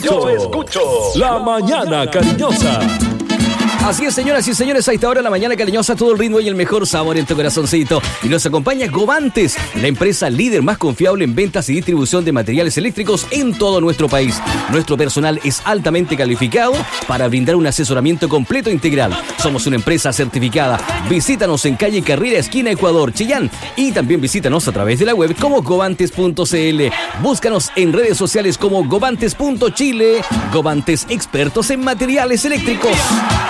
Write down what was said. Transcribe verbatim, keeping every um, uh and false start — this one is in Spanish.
Yo escucho La Mañana Cariñosa. Así es, señoras y señores, a esta hora La Mañana Cariñosa, todo el ritmo y el mejor sabor en tu corazoncito. Y nos acompaña Govantes, la empresa líder más confiable en ventas y distribución de materiales eléctricos en todo nuestro país. Nuestro personal es altamente calificado para brindar un asesoramiento completo e integral. Somos una empresa certificada. Visítanos en calle Carrera, esquina Ecuador, Chillán. Y también visítanos a través de la web como govantes punto cl. Búscanos en redes sociales como govantes punto chile. Govantes, expertos en materiales eléctricos.